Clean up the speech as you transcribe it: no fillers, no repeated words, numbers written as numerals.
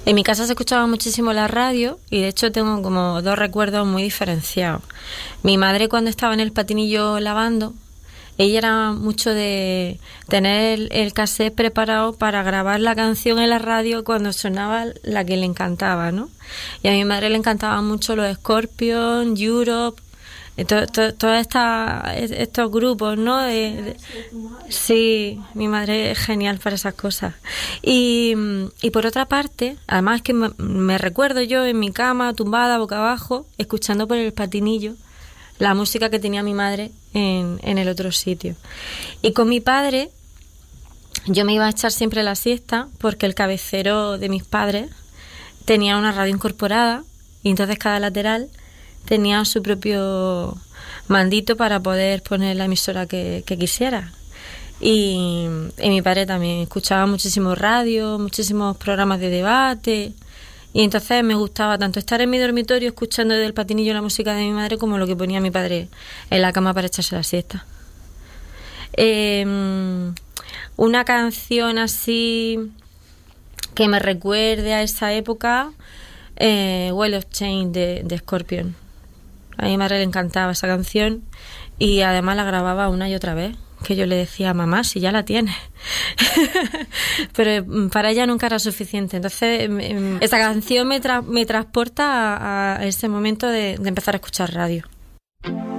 En mi casa se escuchaba muchísimo la radio y de hecho tengo como dos recuerdos muy diferenciados. Mi madre cuando estaba en el patinillo lavando, ella era mucho de tener el cassette preparado para grabar la canción en la radio cuando sonaba la que le encantaba, ¿no? Y a mi madre le encantaban mucho los Scorpions, Europe, todos estos grupos, ¿no? Sí, mi madre es genial para esas cosas. Y por otra parte, además que me recuerdo yo en mi cama, tumbada, boca abajo, escuchando por el patinillo la música que tenía mi madre en el otro sitio. Y con mi padre, yo me iba a echar siempre la siesta porque el cabecero de mis padres tenía una radio incorporada y entonces cada lateral tenía su propio mandito para poder poner la emisora que quisiera. Y mi padre también escuchaba muchísimo radio, muchísimos programas de debate. Y entonces me gustaba tanto estar en mi dormitorio escuchando desde el patinillo la música de mi madre como lo que ponía mi padre en la cama para echarse la siesta. Una canción así que me recuerde a esa época, Well of Change de Scorpion. A mi madre le encantaba esa canción y además la grababa una y otra vez, que yo le decía, mamá, si ya la tienes. Pero para ella nunca era suficiente. Entonces esa canción me transporta a ese momento de empezar a escuchar radio.